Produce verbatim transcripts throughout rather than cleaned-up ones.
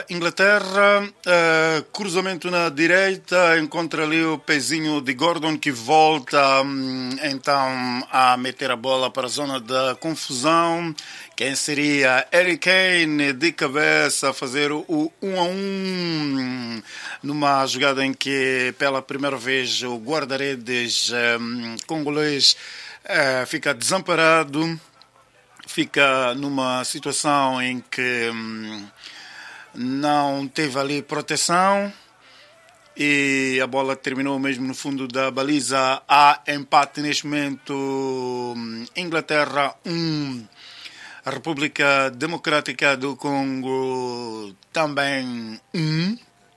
Inglaterra, uh, cruzamento na direita, encontra ali o pezinho de Gordon que volta um, então a meter a bola para a zona da confusão. Quem seria Harry Kane de cabeça a fazer o um a um numa jogada em que pela primeira vez o guarda-redes um, congolês uh, fica desamparado, fica numa situação em que um, não teve ali proteção e a bola terminou mesmo no fundo da baliza. Há empate neste momento. Inglaterra um, a República Democrática do Congo também um.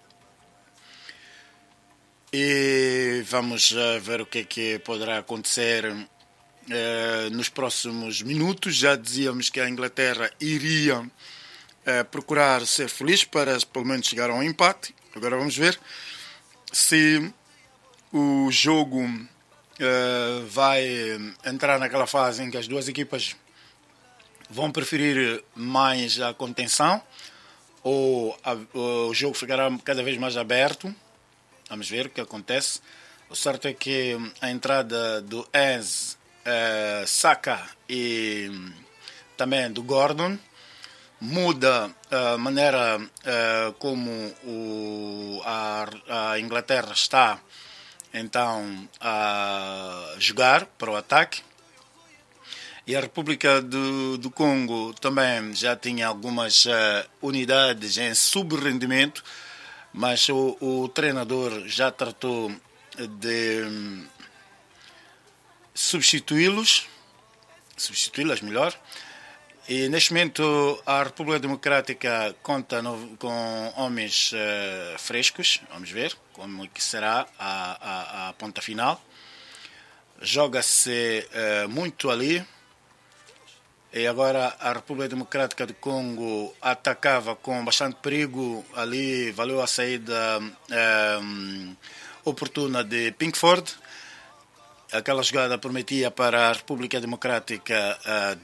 E vamos ver o que é que poderá acontecer uh, nos próximos minutos. Já dizíamos que a Inglaterra iria Uh, procurar ser feliz para pelo menos chegar a um empate. Agora vamos ver se o jogo uh, vai entrar naquela fase em que as duas equipas vão preferir mais a contenção ou a, o jogo ficará cada vez mais aberto. Vamos ver o que acontece. O certo é que a entrada do Enz, uh, Saka e também do Gordon muda a maneira uh, como o, a, a Inglaterra está então a jogar para o ataque. E a República do, do Congo também já tinha algumas uh, unidades em subrendimento, mas o, o treinador já tratou de um, substituí-los, substituí-las melhor. E neste momento a República Democrática conta no, com homens uh, frescos. Vamos ver como que será a, a, a ponta final. Joga-se uh, muito ali. E agora a República Democrática do Congo atacava com bastante perigo ali. Valeu a saída um, oportuna de Pickford. Aquela jogada prometia para a República Democrática uh,